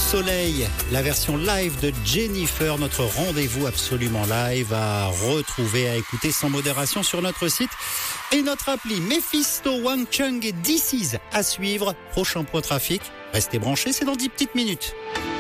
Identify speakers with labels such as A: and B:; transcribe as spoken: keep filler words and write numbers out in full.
A: Soleil, la version live de Jennifer, notre rendez-vous absolument live à retrouver, à écouter sans modération sur notre site et notre appli. Mephisto, Wang Chung et D C à suivre. Prochain point trafic, restez branchés, c'est dans dix petites minutes.